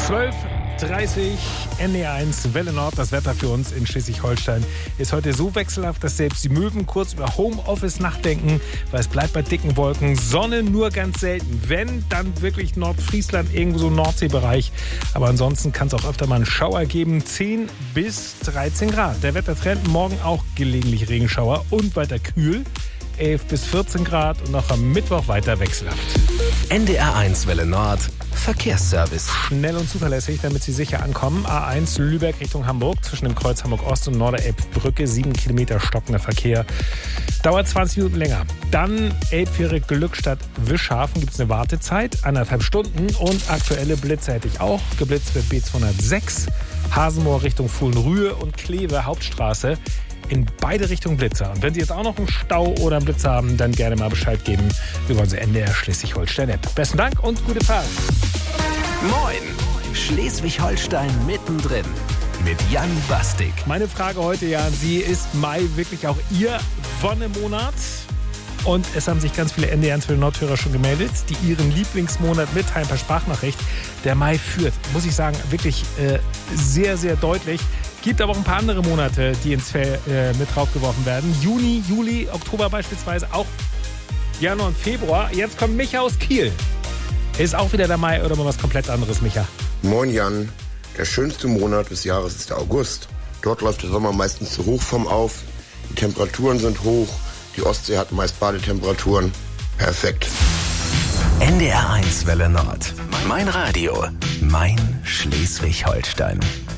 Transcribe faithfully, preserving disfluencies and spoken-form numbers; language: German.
zwölf Uhr dreißig, N D R eins, Welle Nord. Das Wetter für uns in Schleswig-Holstein ist heute so wechselhaft, dass selbst die Möwen kurz über Homeoffice nachdenken, weil es bleibt bei dicken Wolken. Sonne nur ganz selten. Wenn, dann wirklich Nordfriesland, irgendwo so Nordseebereich. Aber ansonsten kann es auch öfter mal einen Schauer geben. zehn bis dreizehn Grad. Der Wettertrend, morgen auch gelegentlich Regenschauer und weiter kühl. elf bis vierzehn Grad und noch am Mittwoch weiter wechselhaft. N D R eins Welle Nord Verkehrsservice. Schnell und zuverlässig, damit Sie sicher ankommen. A eins Lübeck Richtung Hamburg, zwischen dem Kreuz Hamburg-Ost und Norderelbbrücke, sieben Kilometer stockender Verkehr. Dauert zwanzig Minuten länger. Dann Elbfähre Glückstadt-Wischhafen, gibt es eine Wartezeit, eineinhalb Stunden. Und aktuelle Blitze hätte ich auch. Geblitzt wird B zweihundertsechs, Hasenmoor Richtung Fuhlenrühe und Kleve Hauptstraße. In beide Richtungen Blitzer. Und wenn Sie jetzt auch noch einen Stau oder einen Blitz haben, dann gerne mal Bescheid geben über unsere N D R Schleswig-Holstein-App. Besten Dank und gute Fahrt. Moin, Schleswig-Holstein mittendrin mit Jan Bastik. Meine Frage heute ja an Sie, ist Mai wirklich auch Ihr Wonnemonat? Und es haben sich ganz viele N D R eins für Nordhörer schon gemeldet, die ihren Lieblingsmonat mitteilen per Sprachnachricht. Der Mai führt, muss ich sagen, wirklich äh, sehr, sehr deutlich. Gibt aber auch ein paar andere Monate, die ins Feld äh, mit draufgeworfen werden. Juni, Juli, Oktober beispielsweise, auch Januar und Februar. Jetzt kommt Micha aus Kiel. Ist auch wieder der Mai oder mal was komplett anderes, Micha? Moin Jan, der schönste Monat des Jahres ist der August. Dort läuft der Sommer meistens zu Hochform auf. Die Temperaturen sind hoch. Die Ostsee hat meist Badetemperaturen. Perfekt. N D R eins Welle Nord. Mein Radio. Mein Schleswig-Holstein.